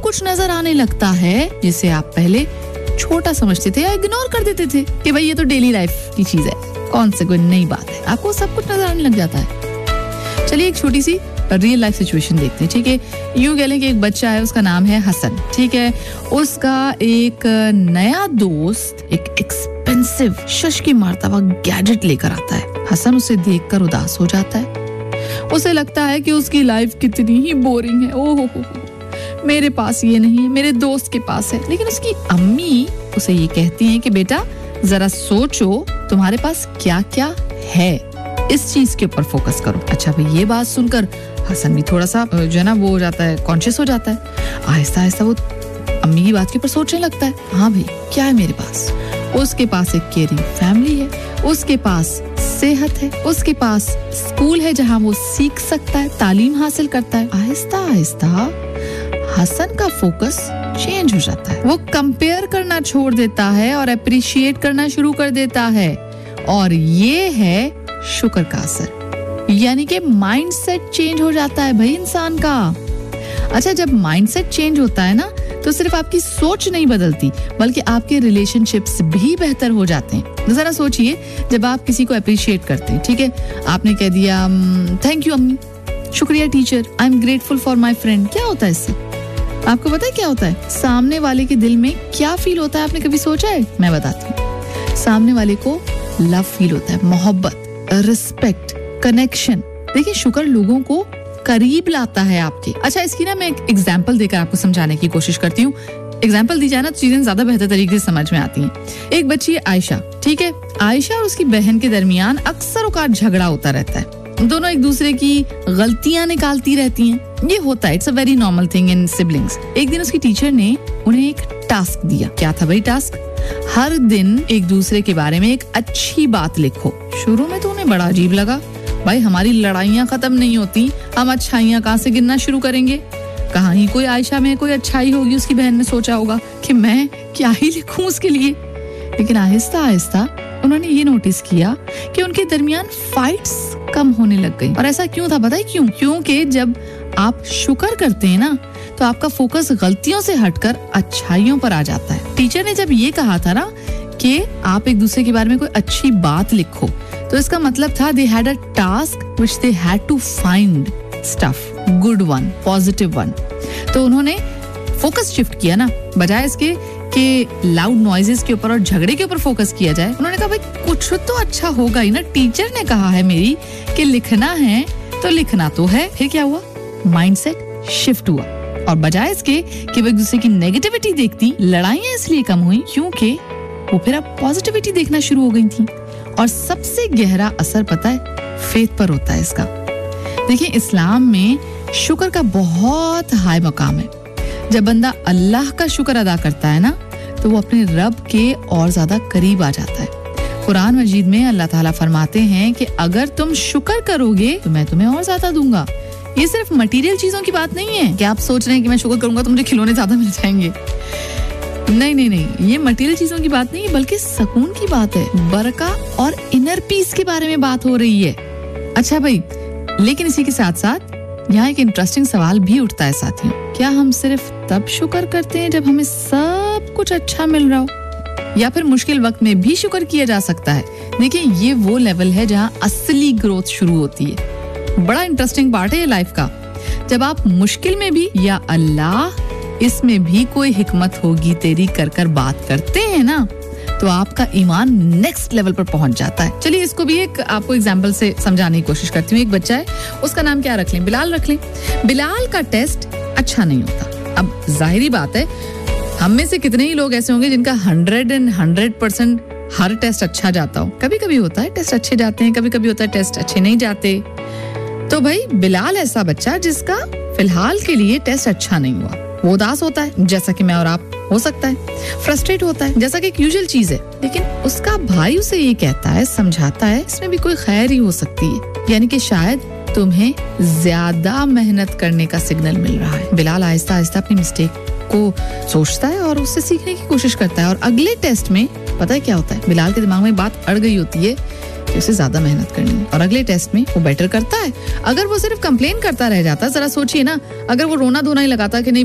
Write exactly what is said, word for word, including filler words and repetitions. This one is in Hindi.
कुछ नजर आने लगता है जिसे आप पहले छोटा समझते थे या इग्नोर कर देते थे कि भाई ये तो डेली लाइफ की चीज है, कौन से कोई नई बात है। आपको सब कुछ नजर आने लग जाता है। चलिए एक छोटी सी रियल लाइफ सिचुएशन देखते हैं, ठीक है। यूं कह लें कि एक बच्चा है, उसका नाम है हसन, ठीक है। उसका एक नया दोस्त एक एक्सपेंसिव शश की मारता हुआ गैजेट लेकर आता है। हसन उसे देखकर उदास हो जाता है। उसे लगता है कि उसकी लाइफ कितनी ही बोरिंग है। ओह हो हो मेरे पास ये नहीं है, मेरे दोस्त के पास है। लेकिन उसकी अम्मी उसे ये कहती हैं कि बेटा जरा सोचो तुम्हारे पास क्या क्या है, इस चीज के ऊपर फोकस करो। अच्छा भाई, ये बात सुनकर हसन भी थोड़ा सा जो है ना वो हो जाता है, कॉन्शियस हो जाता है। आहिस्ता आहिस्ता वो अम्मी की बात के ऊपर सोचने लगता है, हाँ भाई क्या है मेरे पास। उसके पास एक केयरिंग फैमिली है, उसके पास सेहत है, उसके पास स्कूल है जहाँ वो सीख सकता है, तालीम हासिल करता है। आहिस्ता आहिस्ता हसन का फोकस चेंज हो जाता है। वो कंपेयर करना छोड़ देता है और अप्रिशिएट करना शुरू कर देता है। और ये है शुक्र का असर, यानी कि माइंडसेट चेंज हो जाता है भाई इंसान का। अच्छा, जब माइंडसेट चेंज होता है ना तो सिर्फ आपकी सोच नहीं बदलती बल्कि आपके रिलेशनशिप्स भी बेहतर हो जाते हैं। जरा सोचिए, जब आप किसी को अप्रिशिएट करते हैं, ठीक है, आपने कह दिया थैंक यू अम्मी, शुक्रिया teacher, I am grateful for my friend, क्या होता है इससे? आपको पता है क्या होता है? सामने वाले के दिल में क्या फील होता है, आपने कभी सोचा है? मैं बताती हूँ। सामने वाले को लव फील होता है, मोहब्बत, रिस्पेक्ट, कनेक्शन। देखिए, शुक्र लोगों को करीब लाता है आपके। अच्छा, इसकी ना मैं एक एग्जांपल देकर आपको समझाने की कोशिश करती हूँ। एग्जांपल दी जाए ना तो चीजें ज्यादा बेहतर तरीके से समझ में आती हैं। एक बच्ची है आयशा, ठीक है। आयशा और उसकी बहन के दरमियान अक्सर औकात झगड़ा होता रहता है। दोनों एक दूसरे की गलतियां निकालती रहती हैं। ये होता है, it's a very normal thing in siblings. एक दिन उसकी टीचर ने उन्हें एक टास्क दिया। क्या था भाई टास्क? हर दिन एक दूसरे के बारे में एक अच्छी बात लिखो। शुरू में तो उन्हें बड़ा अजीब लगा, भाई हमारी लड़ाइयाँ खत्म नहीं होती, हम अच्छाइयाँ कहाँ से गिनना शुरू करेंगे? कहाँ ही कोई आयशा में कोई अच्छाई होगी। उसकी बहन ने सोचा होगा कि मैं क्या ही लिखूं उसके लिए। लेकिन आहिस्ता आहिस्ता उन्होंने ये नोटिस किया कि उनके दरमियान फाइट्स कम होने लग गई। और ऐसा क्यों था, बताइए क्यों? क्योंकि जब आप शुक्र करते हैं ना तो आपका फोकस गलतियों से हटकर अच्छाइयों पर आ जाता है। टीचर ने जब ये कहा था ना कि आप एक दूसरे के बारे में कोई अच्छी बात लिखो, तो इसका मतलब था they had a task which they had to find stuff good one, positive one. तो उन्होंने फोकस शिफ्ट किया ना, बजाय इसके कि लाउड नॉइजेस के ऊपर और झगड़े के ऊपर फोकस किया जाए। उन्होंने कहा भाई कुछ तो अच्छा होगा ही ना, टीचर ने कहा है मेरी कि लिखना है तो लिखना तो है। फिर क्या हुआ? माइंडसेट शिफ्ट हुआ और बजाय इसके कि वो एक दूसरे की नेगेटिविटी देखती, लड़ाइयां इसलिए कम हुई क्योंकि वो फिर अब पॉजिटिविटी देखना शुरू हो गई थी। और सबसे गहरा असर पता है फेथ पर होता है इसका। देखिए, इस्लाम में शुक्र का बहुत हाई मकाम है। जब बंदा अल्लाह का शुक्र अदा करता है ना तो वो अपने रब के और ज्यादा करीब आ जाता है। कुरान मजीद में अल्लाह ताला फरमाते हैं कि अगर तुम शुक्र करोगे तो मैं तुम्हें और ज्यादा दूंगा। ये सिर्फ मटेरियल चीजों की बात नहीं है कि आप सोच रहे हैं कि मैं शुक्र करूंगा तो मुझे खिलौने ज्यादा मिल जाएंगे। नहीं नहीं नहीं, ये मटेरियल चीजों की बात नहीं है बल्कि सुकून की बात है, बरका और इनर पीस के बारे में बात हो रही है। अच्छा भाई, लेकिन इसी के साथ साथ यहाँ एक इंटरेस्टिंग सवाल भी उठता है साथियों, क्या हम सिर्फ तब शुक्र करते हैं जब हमें सब कुछ अच्छा मिल रहा हो, या फिर मुश्किल वक्त में भी शुक्र किया जा सकता है? देखिए, ये वो लेवल है जहाँ असली ग्रोथ शुरू होती है। बड़ा इंटरेस्टिंग पार्ट है ये लाइफ का। जब आप मुश्किल में भी या अल्लाह इसमें भी कोई हिकमत होगी तेरी कर कर बात करते हैं ना तो आपका ईमान नेक्स्ट लेवल पर पहुंच जाता है। चलिए इसको भी एक आपको एग्जांपल से समझाने की कोशिश करती हूँ। एक बच्चा है, उसका नाम क्या रख लें? बिलाल रख लें। बिलाल का टेस्ट अच्छा नहीं होता। अब जाहिरी बात है, हम में से कितने ही लोग ऐसे होंगे जिनका hundred and hundred percent her test अच्छा जाता हो। कभी कभी होता है टेस्ट अच्छे जाते हैं, कभी कभी होता है टेस्ट अच्छे नहीं जाते। तो भाई बिलाल ऐसा बच्चा जिसका फिलहाल के लिए टेस्ट अच्छा नहीं हुआ, वो उदास होता है जैसा कि मैं और आप हो सकता है, फ्रस्ट्रेट होता है जैसा कि एक यूजुअल चीज है। लेकिन उसका भाई उसे ये कहता है, समझाता है, इसमें भी कोई खैर ही हो सकती है, यानी कि शायद तुम्हें ज्यादा मेहनत करने का सिग्नल मिल रहा है। बिलाल आहिस्ता आहिस्ता अपनी मिस्टेक को सोचता है और उससे सीखने की कोशिश करता है। और अगले टेस्ट में पता है क्या होता है, बिलाल के दिमाग में बात अड़ गई होती है कि उसे ज्यादा मेहनत करनी है और अगले टेस्ट में वो बेटर करता है। अगर वो सिर्फ कंप्लेन करता रह जाता, जरा सोचिए ना, अगर वो रोना धोना ही लगाता कि नहीं